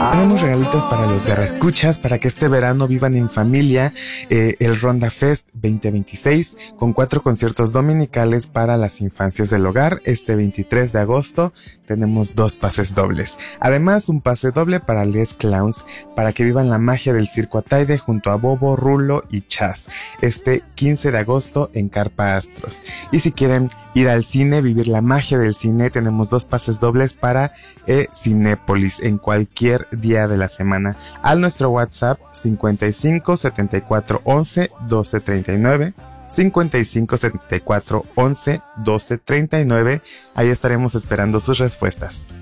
Tenemos regalitos para los garrascuchas para que este verano vivan en familia el Ronda Fest 2026 con 4 conciertos dominicales para las infancias del hogar. Este 23 de agosto tenemos 2 pases dobles. Además, un pase doble para Les Clowns para que vivan la magia del Circo Ataide junto a Bobo, Rulo y Chas. Este 15 de agosto en Carpa Astros. Y si quieren ir al cine, vivir la magia del cine, tenemos 2 pases dobles para Cinépolis en cualquier día de la semana a nuestro WhatsApp 55 74 11 12 39 55 74 11 12 39. Ahí estaremos esperando sus respuestas.